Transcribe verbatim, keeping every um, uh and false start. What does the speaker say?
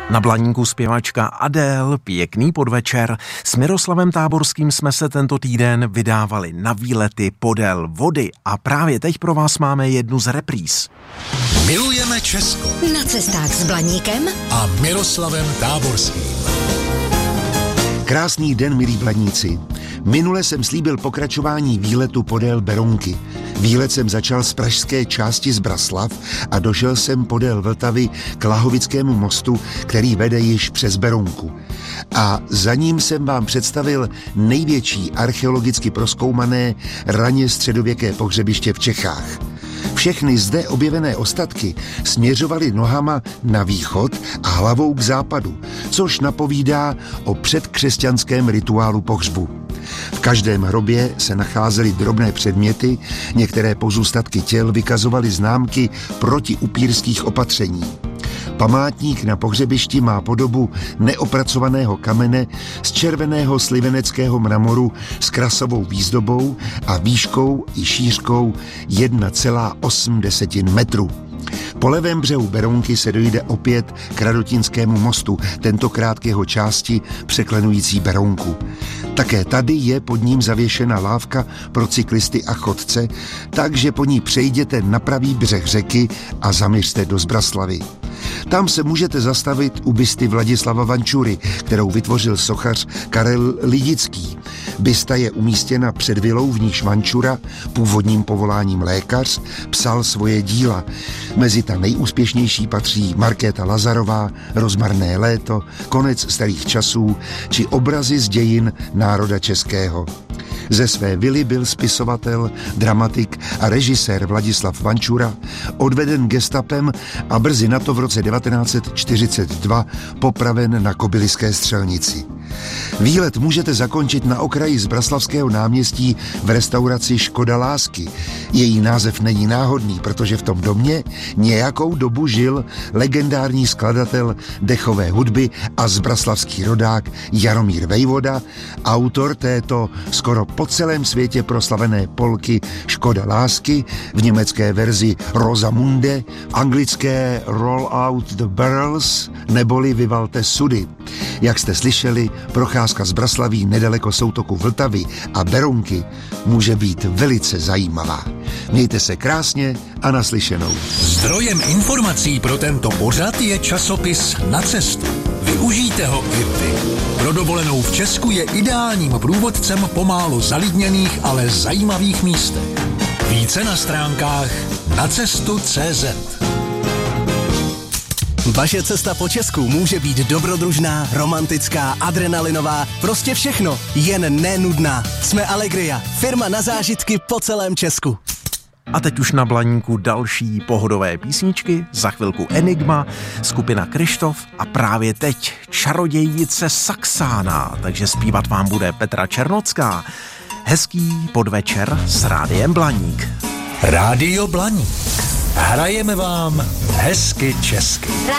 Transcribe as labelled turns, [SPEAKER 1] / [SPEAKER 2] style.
[SPEAKER 1] Na Blaníku zpěvačka Adele, pěkný podvečer. S Miroslavem Táborským jsme se tento týden vydávali na výlety podél vody a právě teď pro vás máme jednu z repríz.
[SPEAKER 2] Milujeme Česko.
[SPEAKER 3] Na cestách s Blaníkem
[SPEAKER 2] a Miroslavem Táborským.
[SPEAKER 4] Krásný den, milí Blaníci. Minule jsem slíbil pokračování výletu podél Berounky. Výlet jsem začal z pražské části Zbraslav a došel jsem podél Vltavy k Lahovickému mostu, který vede již přes Berounku. A za ním jsem vám představil největší archeologicky prozkoumané raně středověké pohřebiště v Čechách. Všechny zde objevené ostatky směřovaly nohama na východ a hlavou k západu, což napovídá o předkřesťanském rituálu pohřbu. V každém hrobě se nacházely drobné předměty, některé pozůstatky těl vykazovaly známky protiupírských opatření. Památník na pohřebišti má podobu neopracovaného kamene z červeného sliveneckého mramoru s krasovou výzdobou a výškou i šířkou jedna celá osm metru. Po levém břehu Berounky se dojde opět k Radotinskému mostu, tentokrát k jeho části překlenující Berounku. Také tady je pod ním zavěšena lávka pro cyklisty a chodce, takže po ní přejděte na pravý břeh řeky a zaměřte do Zbraslavy. Tam se můžete zastavit u bysty Vladislava Vančury, kterou vytvořil sochař Karel Lidický. Bysta je umístěna před vilou, v níž Vančura, původním povoláním lékař, psal svoje díla. Mezi ta nejúspěšnější patří Markéta Lazarová, Rozmarné léto, Konec starých časů či Obrazy z dějin národa českého. Ze své vily byl spisovatel, dramatik a režisér Vladislav Vančura odveden gestapem a brzy na to v roce devatenáct set čtyřicet dva popraven na Kobyliské střelnici. Výlet můžete zakončit na okraji Zbraslavského náměstí v restauraci Škoda lásky. Její název není náhodný, protože v tom domě nějakou dobu žil legendární skladatel dechové hudby a zbraslavský rodák Jaromír Vejvoda, autor této skoro po celém světě proslavené polky Škoda lásky, v německé verzi Rosamunde, v anglické Roll Out the Barrels neboli Vyvalte sudy. Jak jste slyšeli, procházka z Braslaví nedaleko soutoku Vltavy a Berounky může být velice zajímavá. Mějte se krásně a naslyšenou.
[SPEAKER 2] Zdrojem informací pro tento pořad je časopis Na cestu. Využijte ho i vy. Pro dovolenou v Česku je ideálním průvodcem po málo zalidněných, ale zajímavých místech. Více na stránkách nacestu tečka cé zet.
[SPEAKER 5] Vaše cesta po Česku může být dobrodružná, romantická, adrenalinová, prostě všechno, jen nenudná. Jsme Allegria, firma na zážitky po celém Česku.
[SPEAKER 1] A teď už na Blaníku další pohodové písničky, za chvilku Enigma, skupina Kryštof a právě teď čarodějnice Saxána, takže zpívat vám bude Petra Černocká. Hezký podvečer s Rádiem Blaník.
[SPEAKER 2] Rádio Blaník. Hrajeme vám hezky česky.